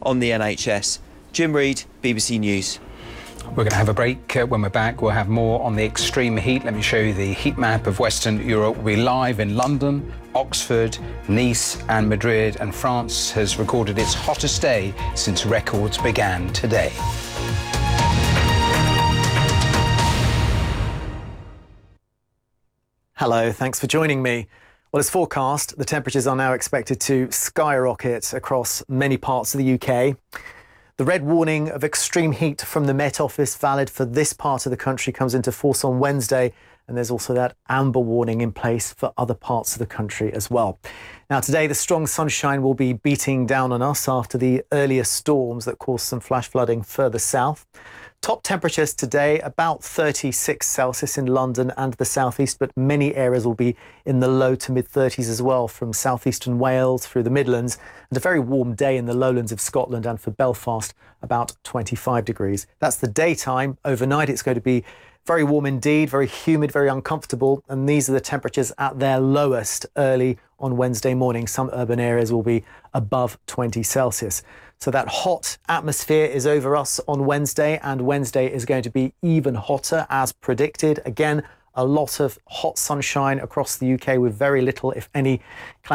on the NHS. Jim Reid, BBC News. We're going to have a break. When we're back, we'll have more on the extreme heat. Let me show you the heat map of Western Europe. We'll be live in London, Oxford, Nice and Madrid, and France has recorded its hottest day since records began today. Hello, thanks for joining me. Well, as forecast, the temperatures are now expected to skyrocket across many parts of the UK. The red warning of extreme heat from the Met Office, valid for this part of the country, comes into force on Wednesday, and there's also that amber warning in place for other parts of the country as well. Now, today, the strong sunshine will be beating down on us after the earlier storms that caused some flash flooding further south. Top temperatures today, about 36 Celsius in London and the southeast, but many areas will be in the low to mid-30s as well, from southeastern Wales through the Midlands, and a very warm day in the lowlands of Scotland, and for Belfast, about 25 degrees. That's the daytime. Overnight, it's going to be very warm indeed, very humid, very uncomfortable, and these are the temperatures at their lowest early on Wednesday morning. Some urban areas will be above 20 Celsius. So that hot atmosphere is over us on Wednesday, and Wednesday is going to be even hotter as predicted. Again, a lot of hot sunshine across the UK with very little, if any,